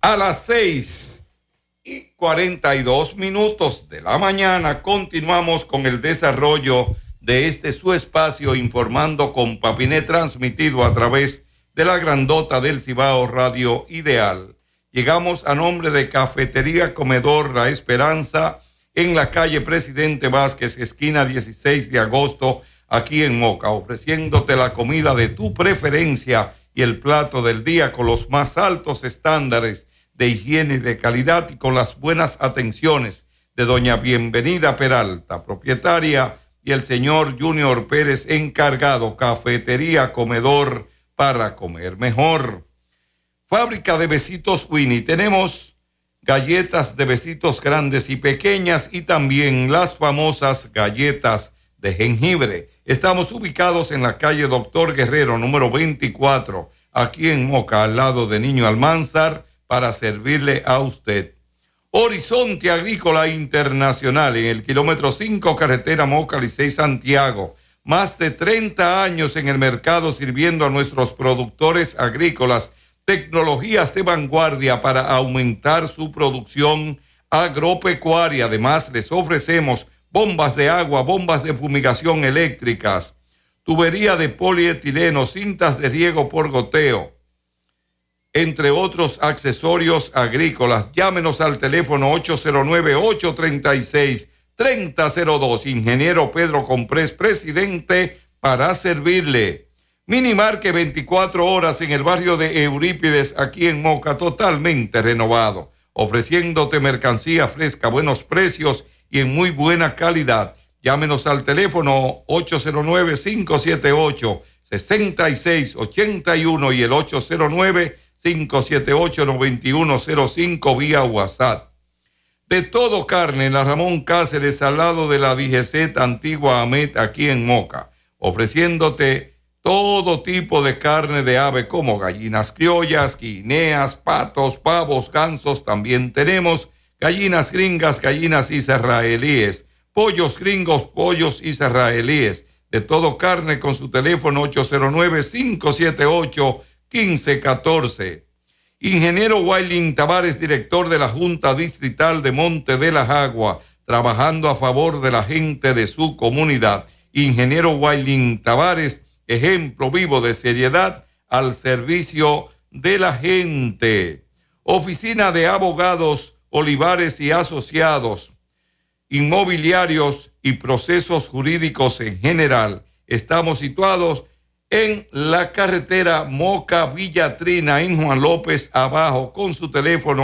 A las 6:42 de la mañana continuamos con el desarrollo de este su espacio informando con Papiné, transmitido a través de la grandota del Cibao Radio Ideal. Llegamos a nombre de Cafetería Comedor La Esperanza en la calle Presidente Vázquez, esquina 16 de agosto, aquí en Moca, ofreciéndote la comida de tu preferencia y el plato del día con los más altos estándares de higiene y de calidad y con las buenas atenciones de doña Bienvenida Peralta, propietaria, y el señor Junior Pérez, encargado. Cafetería Comedor para comer mejor. Fábrica de Besitos Winnie. Tenemos galletas de besitos grandes y pequeñas y también las famosas galletas de jengibre. Estamos ubicados en la calle Doctor Guerrero, número 24, aquí en Moca, al lado de Niño Almanzar, para servirle a usted. Horizonte Agrícola Internacional, en el kilómetro 5, carretera Moca, Licey, Santiago. Más de 30 años en el mercado sirviendo a nuestros productores agrícolas tecnologías de vanguardia para aumentar su producción agropecuaria. Además, les ofrecemos bombas de agua, bombas de fumigación eléctricas, tubería de polietileno, cintas de riego por goteo, entre otros accesorios agrícolas. Llámenos al teléfono 809-836-3002. Ingeniero Pedro Comprés, presidente, para servirle. Minimarket 24 horas en el barrio de Eurípides, aquí en Moca, totalmente renovado, ofreciéndote mercancía fresca, buenos precios y en muy buena calidad. Llámenos al teléfono 809-578-6681 y el 809-578-9105 vía WhatsApp. De Todo Carne en la Ramón Cáceres, al lado de la DGZ Antigua Amet, aquí en Moca, ofreciéndote todo tipo de carne de ave como gallinas criollas, guineas, patos, pavos, gansos. También tenemos gallinas gringas, gallinas israelíes, pollos gringos, pollos israelíes. De Todo Carne con su teléfono 809-578-1514. Ingeniero Wailin Tavares, director de la Junta Distrital de Monte de la Jagua, trabajando a favor de la gente de su comunidad. Ingeniero Wailin Tavares, ejemplo vivo de seriedad al servicio de la gente. Oficina de Abogados Olivares y Asociados, inmobiliarios y procesos jurídicos en general. Estamos situados en la carretera Moca Villatrina, en Juan López abajo, con su teléfono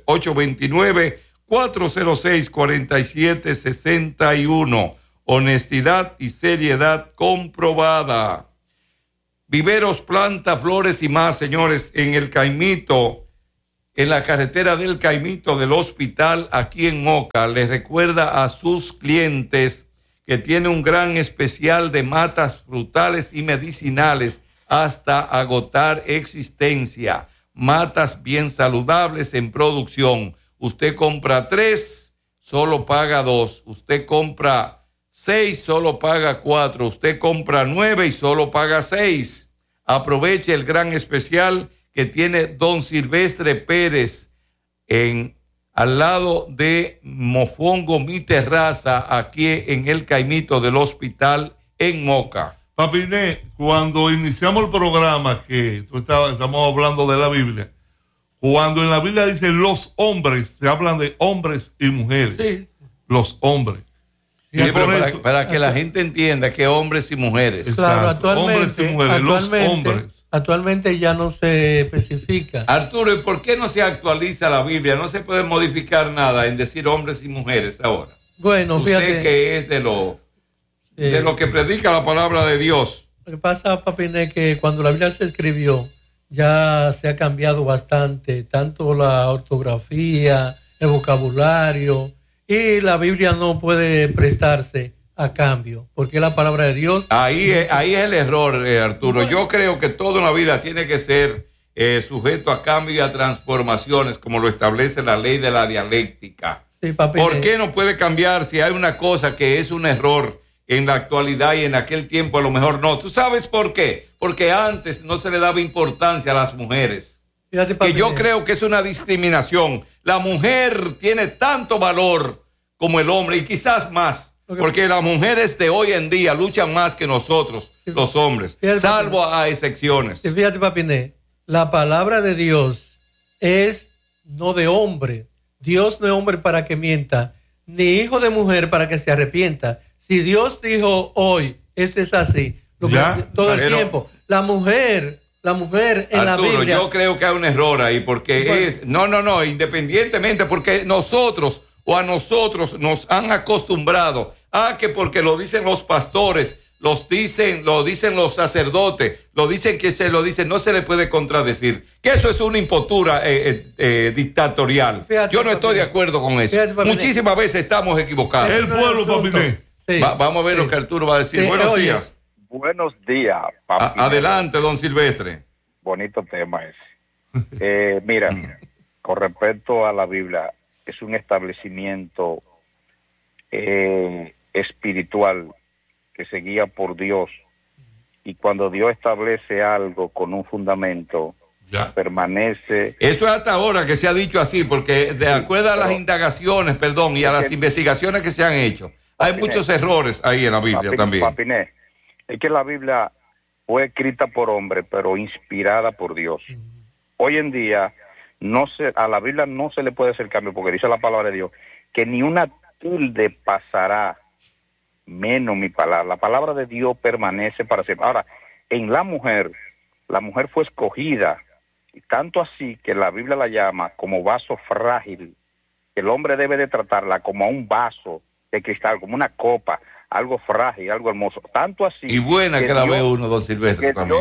829-406-4761. Honestidad y seriedad comprobada. Viveros, planta, flores y más, señores, en el Caimito, en la carretera del Caimito del hospital, aquí en Moca. Les recuerda a sus clientes que tiene un gran especial de matas frutales y medicinales hasta agotar existencia. Matas bien saludables en producción. Usted compra 3, solo paga 2. Usted compra 6, solo paga 4. Usted compra 9 y solo paga 6. Aproveche el gran especial que tiene don Silvestre Pérez al lado de Mofongo Mi Terraza, aquí en el Caimito del hospital en Moca. Papiné, cuando iniciamos el programa, estamos hablando de la Biblia, cuando en la Biblia dice los hombres, se hablan de hombres y mujeres. Sí. Los hombres. Sí, para que la gente entienda que hombres y mujeres. Exacto. Claro, hombres y mujeres, los hombres. Actualmente ya no se especifica. Arturo, ¿y por qué no se actualiza la Biblia? No se puede modificar nada en decir hombres y mujeres ahora. Bueno, usted fíjate que es de lo que predica la palabra de Dios. Lo que pasa, Papiné, que cuando la Biblia se escribió ya se ha cambiado bastante, tanto la ortografía, el vocabulario, y la Biblia no puede prestarse a cambio, porque es la palabra de Dios. Ahí es el error, Arturo. Bueno, yo creo que todo en la vida tiene que ser sujeto a cambio y a transformaciones, como lo establece la ley de la dialéctica. Sí, papi, ¿por qué no puede cambiar si hay una cosa que es un error en la actualidad y en aquel tiempo a lo mejor no? ¿Tú sabes por qué? Porque antes no se le daba importancia a las mujeres. que yo creo que es una discriminación. La mujer tiene tanto valor como el hombre y quizás más, porque las mujeres de hoy en día luchan más que nosotros, los hombres, salvo a excepciones. Fíjate, Papiné, la palabra de Dios es no de hombre. Dios no es hombre para que mienta, ni hijo de mujer para que se arrepienta. Si Dios dijo hoy, esto es así, todo el tiempo. La mujer en la Biblia. Yo creo que hay un error ahí, porque no, independientemente, porque a nosotros nos han acostumbrado a que porque lo dicen los pastores, lo dicen los sacerdotes, no se le puede contradecir, que eso es una impostura dictatorial. Fíjate, yo no estoy de acuerdo con eso. Muchísimas veces estamos equivocados. El pueblo, Papiné. Sí. Vamos a ver lo que Arturo va a decir. Buenos días. Buenos días, Papiné. Adelante, don Silvestre. Bonito tema ese. Mira, con respecto a la Biblia, es un establecimiento espiritual que se guía por Dios, y cuando Dios establece algo con un fundamento, permanece. Eso es hasta ahora que se ha dicho así, porque de acuerdo a las indagaciones, y a las investigaciones que se han hecho, hay muchos errores ahí en la Biblia también. Papiné, es que la Biblia fue escrita por hombres, pero inspirada por Dios. Hoy en día, a la Biblia no se le puede hacer cambio, porque dice la palabra de Dios, que ni una tilde pasará, menos mi palabra. La palabra de Dios permanece para siempre. Ahora, en la mujer fue escogida, y tanto así que la Biblia la llama como vaso frágil. El hombre debe de tratarla como a un vaso de cristal, como una copa, algo frágil, algo hermoso. Tanto así. Y buena que la ve uno, don Silvestre, también.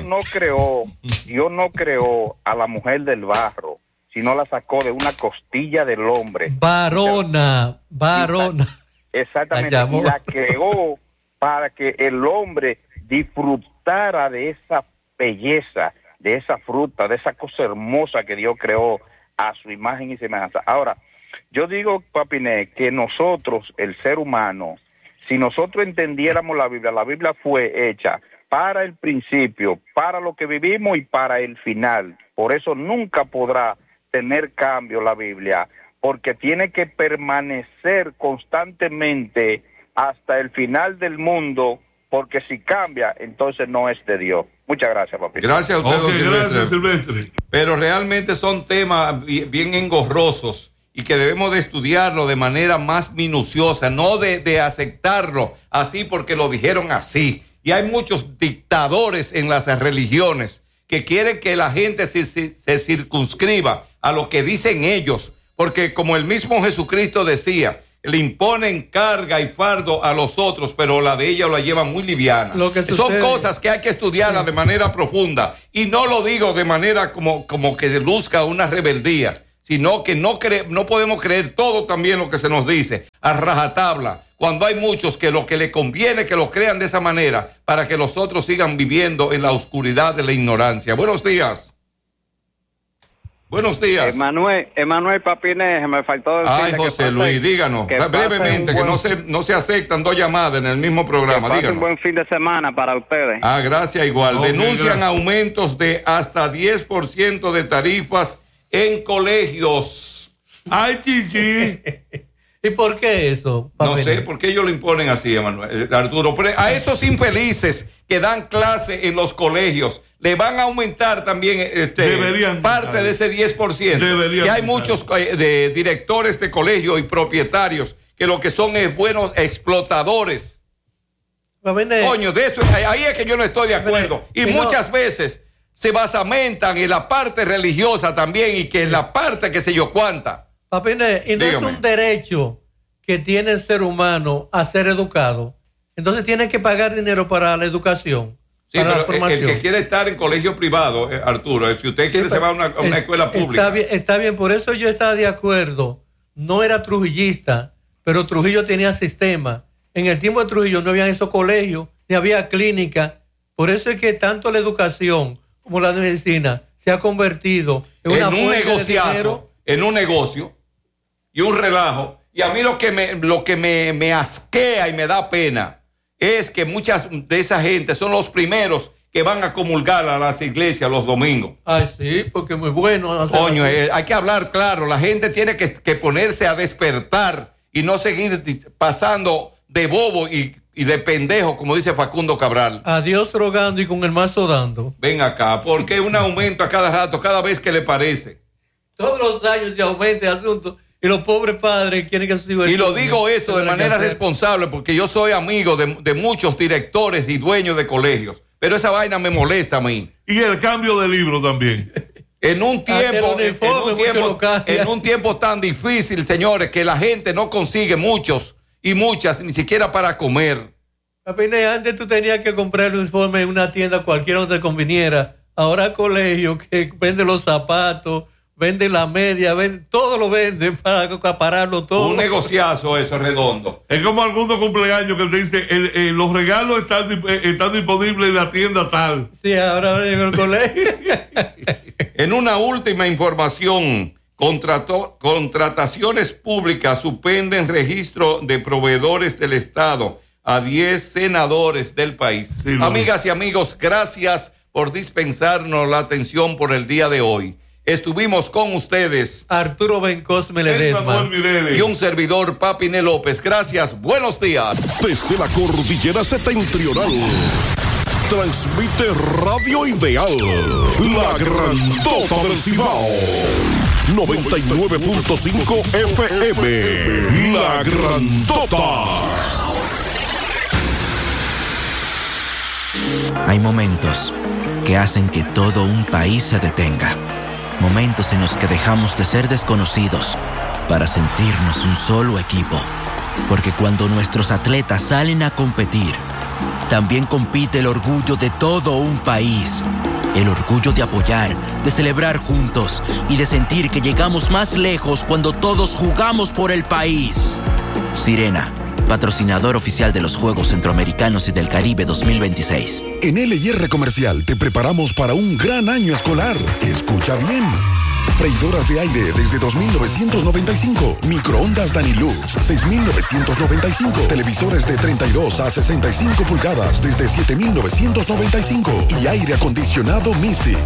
Dios no creó a la mujer del barro, sino la sacó de una costilla del hombre. Varona. Exactamente, y la creó para que el hombre disfrutara de esa belleza, de esa fruta, de esa cosa hermosa que Dios creó a su imagen y semejanza. Ahora, yo digo, Papiné, que nosotros, el ser humano, si nosotros entendiéramos la Biblia fue hecha para el principio, para lo que vivimos y para el final. Por eso nunca podrá tener cambio la Biblia, porque tiene que permanecer constantemente hasta el final del mundo, porque si cambia, entonces no es de Dios. Muchas gracias, papi. Gracias a usted, don Silvestre. Gracias, Silvestre. Pero realmente son temas bien engorrosos y que debemos de estudiarlo de manera más minuciosa, no de aceptarlo así porque lo dijeron así. Y hay muchos dictadores en las religiones que quieren que la gente se circunscriba a lo que dicen ellos, porque como el mismo Jesucristo decía, le imponen carga y fardo a los otros, pero la de ella la llevan muy liviana. Son cosas que hay que estudiarlas de manera profunda, y no lo digo de manera como que luzca una rebeldía, sino que no podemos creer todo también lo que se nos dice a rajatabla, cuando hay muchos que lo que le conviene que lo crean de esa manera para que los otros sigan viviendo en la oscuridad de la ignorancia. Buenos días. Buenos días. Emanuel Papiné, me faltó decirle. Ay, José Luis, díganos, brevemente, que no se aceptan dos llamadas en el mismo programa. Díganos. Un buen fin de semana para ustedes. Gracias, igual. Denuncian aumentos de hasta 10% de tarifas en colegios. Ay, chichi. ¿Y por qué eso? No sé, ¿por qué ellos lo imponen así, Arturo? Pero a esos infelices que dan clase en los colegios, le van a aumentar también parte de ese 10%. Y hay muchos directores de colegio y propietarios que lo que son es buenos explotadores. Coño, de eso, ahí es que yo no estoy de acuerdo. Y muchas veces se basamentan en la parte religiosa también, y que en la parte que sé yo cuánta. Papiné, y no es un derecho que tiene el ser humano a ser educado. Entonces tiene que pagar dinero para la educación. Sí, para pero la formación. El que quiere estar en colegio privado, Arturo, si usted quiere se va a una escuela pública. Está bien, por eso yo estaba de acuerdo. No era trujillista, pero Trujillo tenía sistema. En el tiempo de Trujillo no había esos colegios, ni había clínica. Por eso es que tanto la educación como la medicina se ha convertido en una un negociazo, en un negocio y un relajo. Y a mí lo que me asquea y me da pena es que muchas de esa gente son los primeros que van a comulgar a las iglesias los domingos. Ay, sí, porque es muy bueno. Coño, hay que hablar claro. La gente tiene que ponerse a despertar y no seguir pasando de bobo y de pendejo, como dice Facundo Cabral. A Dios rogando y con el mazo dando. Ven acá, porque un aumento a cada rato, cada vez que le parece. Todos los años se aumenta el asunto y los pobres padres quieren que se siga. Y lo digo esto de manera responsable porque yo soy amigo de muchos directores y dueños de colegios, pero esa vaina me molesta a mí. Y el cambio de libro también. En un tiempo tan difícil, señores, que la gente no consigue muchos y muchas, ni siquiera para comer. Papine, antes tú tenías que comprar el uniforme en una tienda cualquiera donde te conviniera. Ahora colegio que vende los zapatos, vende la media, todo lo venden para acapararlo todo. Un negociazo eso, redondo. Es como algunos cumpleaños que te dice, los regalos están disponibles en la tienda tal. Sí, ahora llegó el colegio. En una última información, contrataciones públicas suspenden registro de proveedores del Estado a 10 senadores del país. Sí, amigas y amigos, gracias por dispensarnos la atención por el día de hoy. Estuvimos con ustedes Arturo Bencosme Ledesma y un servidor, Papine López. Gracias, buenos días. Desde la cordillera septentrional transmite Radio Ideal, la grandota del Cibao, 99.5 FM, la grandota. Hay momentos que hacen que todo un país se detenga. Momentos en los que dejamos de ser desconocidos para sentirnos un solo equipo. Porque cuando nuestros atletas salen a competir, también compite el orgullo de todo un país. El orgullo de apoyar, de celebrar juntos y de sentir que llegamos más lejos cuando todos jugamos por el país. Sirena, patrocinador oficial de los Juegos Centroamericanos y del Caribe 2026. En LIR Comercial te preparamos para un gran año escolar. Escucha bien. Freidoras de aire desde 2.995. Microondas Danilux 6.995. Televisores de 32 a 65 pulgadas desde 7.995. Y aire acondicionado Mystic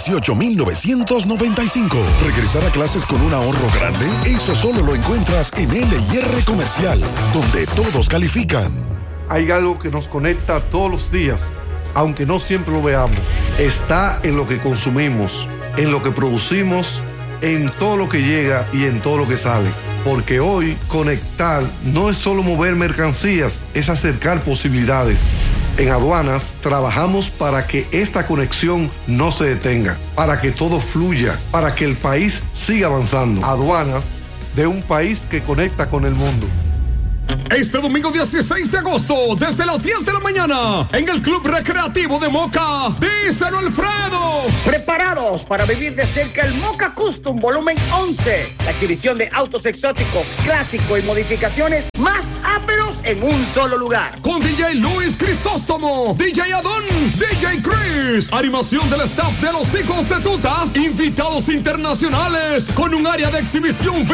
18.995. ¿Regresar a clases con un ahorro grande? Eso solo lo encuentras en LIR Comercial, donde todos califican. Hay algo que nos conecta todos los días, aunque no siempre lo veamos. Está en lo que consumimos, en lo que producimos, en todo lo que llega y en todo lo que sale. Porque hoy conectar no es solo mover mercancías, es acercar posibilidades. En Aduanas trabajamos para que esta conexión no se detenga, para que todo fluya, para que el país siga avanzando. Aduanas, de un país que conecta con el mundo. Este domingo 16 de agosto, desde las 10 de la mañana, en el Club Recreativo de Moca, díselo Alfredo. Preparados para vivir de cerca el Moca Custom Volumen 11, la exhibición de autos exóticos, clásicos y modificaciones más áperos en un solo lugar. Con DJ Luis Crisóstomo, DJ Adón, DJ Chris, animación del staff de los Hijos de Tuta, invitados internacionales, con un área de exhibición